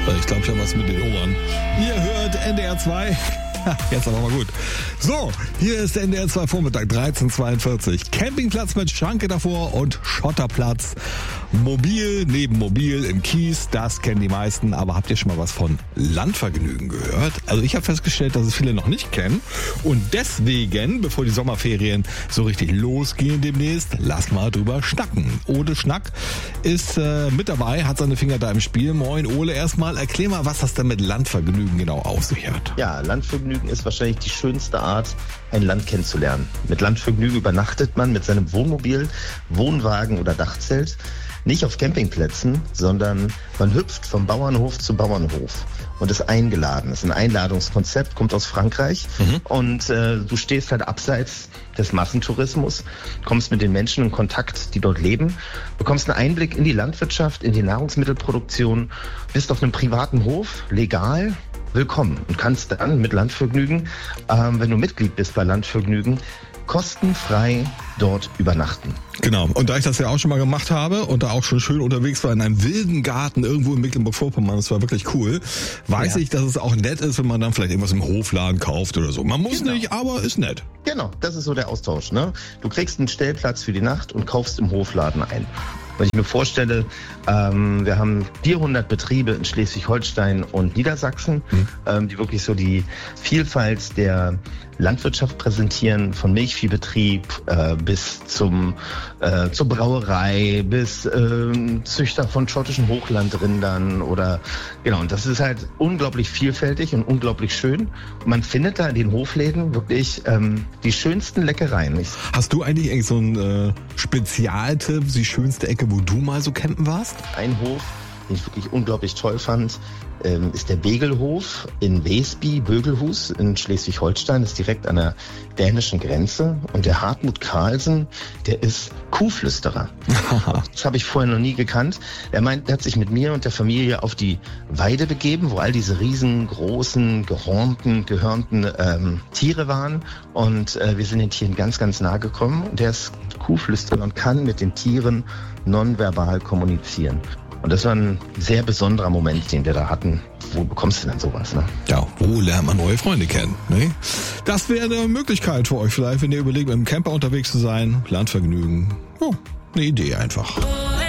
Ich glaube, ich habe was mit den Ohren. Ihr hört NDR 2. Jetzt aber mal gut. So, hier ist der NDR 2 Vormittag, 13:42. Campingplatz mit Schranke davor und Schotterplatz. Mobil neben Mobil im Kies, das kennen die meisten. Aber habt ihr schon mal was von Landvergnügen gehört? Also ich habe festgestellt, dass es viele noch nicht kennen. Und deswegen, bevor die Sommerferien so richtig losgehen demnächst, lass mal drüber schnacken. Ole Schnack ist mit dabei, hat seine Finger da im Spiel. Moin Ole, erstmal erklär mal, was das denn mit Landvergnügen genau auf sich hat. Ja, Landvergnügen ist wahrscheinlich die schönste Art, ein Land kennenzulernen. Mit Landvergnügen übernachtet man mit seinem Wohnmobil, Wohnwagen oder Dachzelt nicht auf Campingplätzen, sondern man hüpft vom Bauernhof zu Bauernhof und ist eingeladen. Das ist ein Einladungskonzept, kommt aus Frankreich und du stehst halt abseits des Massentourismus, kommst mit den Menschen in Kontakt, die dort leben, bekommst einen Einblick in die Landwirtschaft, in die Nahrungsmittelproduktion, bist auf einem privaten Hof, legal, willkommen und kannst dann mit Landvergnügen, wenn du Mitglied bist bei Landvergnügen, kostenfrei dort übernachten. Genau. Und da ich das ja auch schon mal gemacht habe und da auch schon schön unterwegs war in einem wilden Garten irgendwo in Mecklenburg-Vorpommern, das war wirklich cool, weiß ich, dass es auch nett ist, wenn man dann vielleicht irgendwas im Hofladen kauft oder so. Man muss nicht, aber ist nett. Genau, das ist so der Austausch, ne? Du kriegst einen Stellplatz für die Nacht und kaufst im Hofladen ein. Wenn ich mir vorstelle, wir haben 400 Betriebe in Schleswig-Holstein und Niedersachsen, die wirklich so die Vielfalt der Landwirtschaft präsentieren, von Milchviehbetrieb bis zur Brauerei, bis Züchter von schottischen Hochlandrindern oder genau. Und das ist halt unglaublich vielfältig und unglaublich schön. Und man findet da in den Hofläden wirklich die schönsten Leckereien. Hast du eigentlich so einen Spezialtipp, die schönste Ecke, wo du mal so campen warst? Ein Hof, den ich wirklich unglaublich toll fand, ist der Begelhof in Wesby, Bögelhus in Schleswig-Holstein, ist direkt an der dänischen Grenze. Und der Hartmut Carlsen, der ist Kuhflüsterer. Das habe ich vorher noch nie gekannt. Er hat sich mit mir und der Familie auf die Weide begeben, wo all diese riesengroßen, gehörnten Tiere waren. Und wir sind den Tieren ganz, ganz nahe gekommen. Und der ist Kuhflüsterer und kann mit den Tieren nonverbal kommunizieren. Und das war ein sehr besonderer Moment, den wir da hatten. Wo bekommst du denn sowas, ne? Ja, wo lernt man neue Freunde kennen, ne? Das wäre eine Möglichkeit für euch vielleicht, wenn ihr überlegt, mit dem Camper unterwegs zu sein. Landvergnügen. Oh, eine Idee einfach.